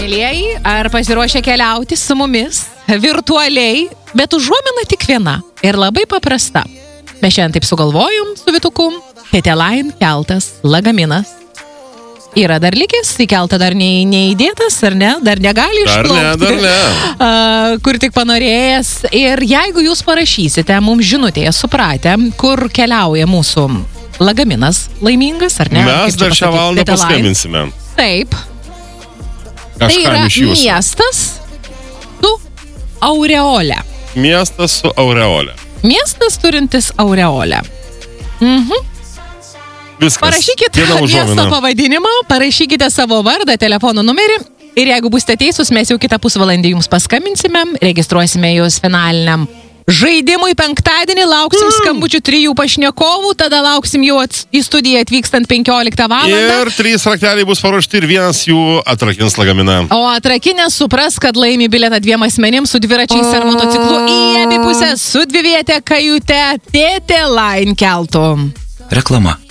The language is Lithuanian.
Mielieji, ar pasiruošę keliauti su mumis virtualiai, bet užuomina tik viena ir labai paprasta. Mes šiandien taip sugalvojom su Vituku, Tete Line keltas, lagaminas. Yra dar likęs, į keltą dar neįdėtas, ar ne? Dar negali išplaukti. Dar ne. Kur tik panorėjęs. Ir jeigu jūs parašysite mums žinutėje supratę, kur keliauja mūsų lagaminas laimingas, ar ne? Mes dar šią valandą paskambinsime. Taip. Kažkam Tai yra iš jūsų. miestas su aureole. Miestas su aureole. Miestas turintis aureolę. Viskas. Parašykite Viena miesto užuomina. pavadinimą, parašykite savo vardą, telefono numerį ir jeigu būsite teisūs, mes jau kitą pusvalandį jums paskambinsime, registruosime jūs finaliniam žaidimui penktadienį, lauksim skambučių 3 pašnekovų, tada lauksim jau į studiją atvykstant 15 valandą. Ir 3 rakteliai bus paruošti ir vienas jų atrakins lagaminą. O atrakinės supras, kad laimi bilietą 2 asmenims su dviračiais ar motociklu į abi pusės su 2-viete kajute Tete Line keltu. Reklama.